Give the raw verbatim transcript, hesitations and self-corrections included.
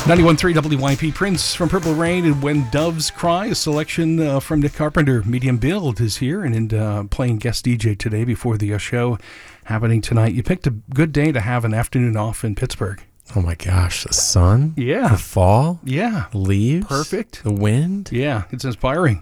ninety-one point three W Y P, Prince from Purple Rain and When Doves Cry, a selection uh, from Nick Carpenter. Medium Build is here and uh, playing guest D J today before the uh, show happening tonight. You picked a good day to have an afternoon off in Pittsburgh. Oh my gosh, the sun, Yeah. the fall, Yeah. leaves, Perfect. the wind. Yeah, it's inspiring.